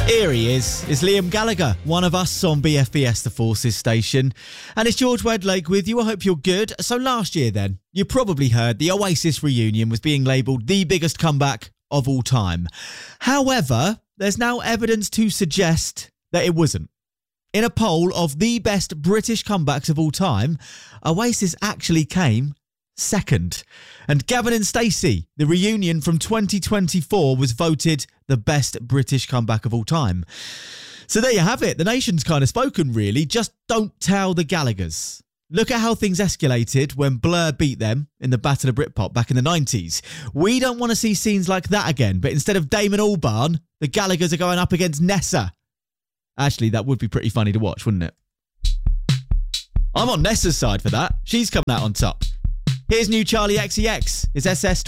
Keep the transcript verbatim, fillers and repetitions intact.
Here he is. It's Liam Gallagher, one of us on B F B S, the Forces station. And it's George Wedlake with you. I hope you're good. So last year then, you probably heard the Oasis reunion was being labelled the biggest comeback of all time. However, there's now evidence to suggest that it wasn't. In a poll of the best British comebacks of all time, Oasis actually came second. And Gavin and Stacey, the reunion from twenty twenty-four, was voted the best British comeback of all time. So there you have it. The nation's kind of spoken, really. Just don't tell the Gallaghers. Look at how things escalated when Blur beat them in the Battle of Britpop back in the nineties. We don't want to see scenes like that again, but instead of Damon Albarn, the Gallaghers are going up against Nessa. Actually, that would be pretty funny to watch, wouldn't it? I'm on Nessa's side for that. She's coming out on top. Here's new Charlie X C X. It's S S